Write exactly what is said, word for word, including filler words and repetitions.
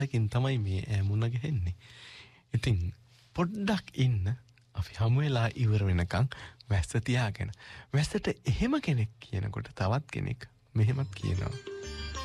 ඒකින් තමයි මේ ඈමුණ ගහන්නේ. ඉතින් පොඩ්ඩක් ඉන්න අපි හමු වෙලා ඉවර වෙනකන් වැස්ස තියාගෙන. වැස්සට එහෙම කෙනෙක් කියනකොට තවත් කෙනෙක් මෙහෙමත් කියනවා.